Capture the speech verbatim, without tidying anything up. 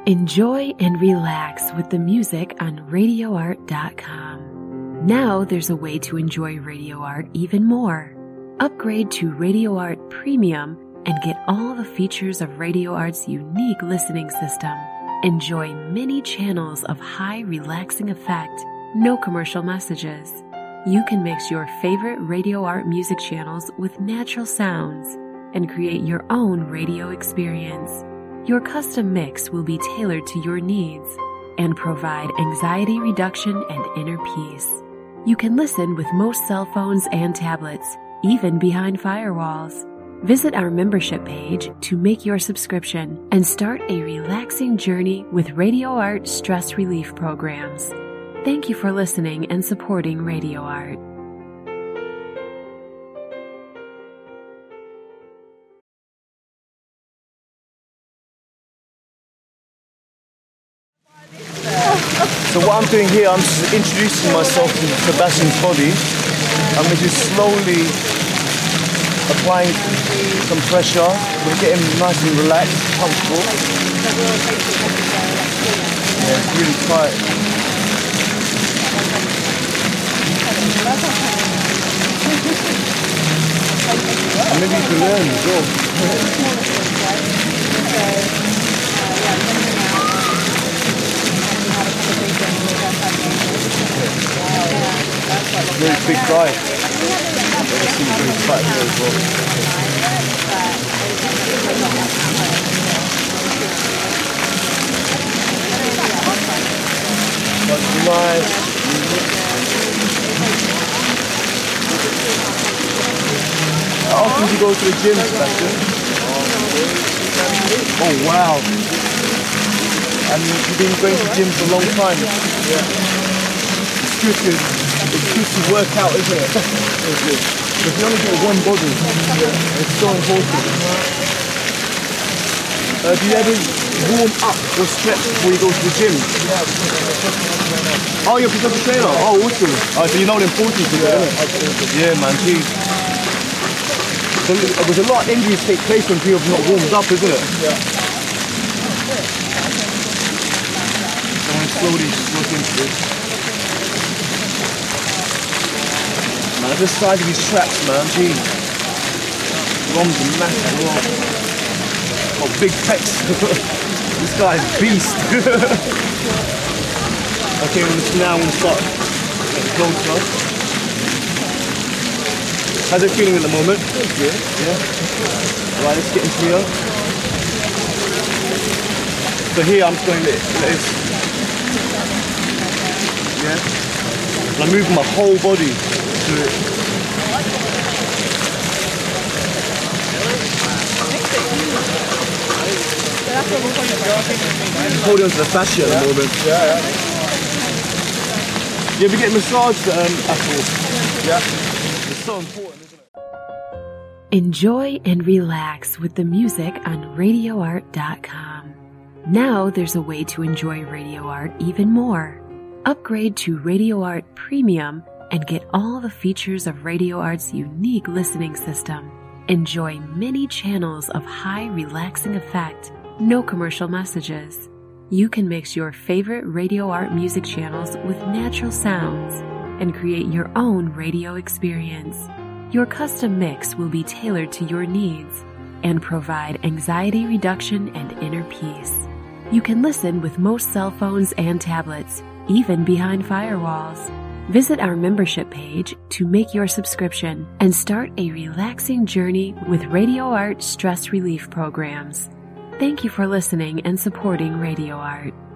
Enjoy and relax with the music on radio art dot com. Now there's a way to enjoy Radio Art even more. Upgrade to Radio Art Premium and get all the features of Radio Art's unique listening system. Enjoy many channels of high relaxing effect, no commercial messages. You can mix your favorite Radio Art music channels with natural sounds and create your own radio experience. Your custom mix will be tailored to your needs and provide anxiety reduction and inner peace. You can listen with most cell phones and tablets, even behind firewalls. Visit our membership page to make your subscription and start a relaxing journey with Radio Art stress relief programs. Thank you for listening and supporting Radio Art. So what I'm doing here, I'm just introducing myself to Sebastian's body. I'm just slowly applying some pressure. We'll get him nice and relaxed, comfortable. Yeah, it's really tight. And maybe you can learn as well. Very big guy. Obviously very fat here as well. That's nice. How often do you go to the gym, Sebastian? Oh wow. And you've been going to the gym for a long time? Yeah. It's good to, it's good to work out, isn't it? It's good. If you only get one body, it's so important. Uh, do you ever warm up or stretch before you go to the gym? Oh, you're a professional trainer? Oh, awesome. Oh, so you know the importance of it, isn't it? Yeah, man, geez. So, there's a lot of injuries take place when people have not warmed up, isn't it? Yeah. So I'm slowly just look into this. Man, look at the size of these traps, man, geez. Roms are massive, well. Oh, big pecs. This guy's a beast. Okay, well, now we'll start getting closer. How's it feeling at the moment? It's good. Yeah? Alright, let's get into here. So here I'm just going like this. Yeah? And I'm moving my whole body to it. Holding onto the fascia at the moment. Yeah, yeah. You ever get massaged um, at all? Yeah. It's so important, isn't it? Enjoy and relax with the music on radio art dot com. Now there's a way to enjoy Radio Art even more. Upgrade to Radio Art Premium and get all the features of Radio Art's unique listening system. Enjoy many channels of high relaxing effect, no commercial messages. You can mix your favorite Radio Art music channels with natural sounds and create your own radio experience. Your custom mix will be tailored to your needs and provide anxiety reduction and inner peace. You can listen with most cell phones and tablets, even behind firewalls. Visit our membership page to make your subscription and start a relaxing journey with Radio Art stress relief programs. Thank you for listening and supporting Radio Art.